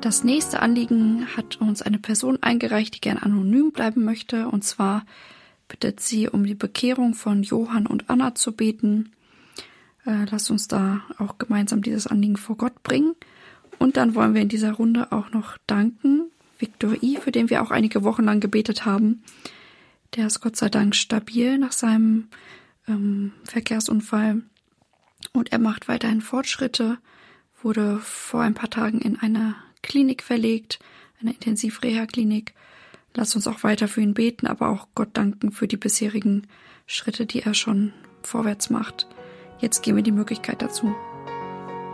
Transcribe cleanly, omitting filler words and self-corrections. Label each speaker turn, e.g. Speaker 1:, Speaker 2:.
Speaker 1: Das nächste Anliegen hat uns eine Person eingereicht, die gern anonym bleiben möchte. Und zwar bittet sie um die Bekehrung von Johann und Anna zu beten. Lasst uns da auch gemeinsam dieses Anliegen vor Gott bringen. Und dann wollen wir in dieser Runde auch noch danken Viktor I., für den wir auch einige Wochen lang gebetet haben. Der ist Gott sei Dank stabil nach seinem Verkehrsunfall. Und er macht weiterhin Fortschritte, wurde vor ein paar Tagen in eine Klinik verlegt, eine Intensivreha-Klinik. Lasst uns auch weiter für ihn beten, aber auch Gott danken für die bisherigen Schritte, die er schon vorwärts macht. Jetzt geben wir die Möglichkeit dazu.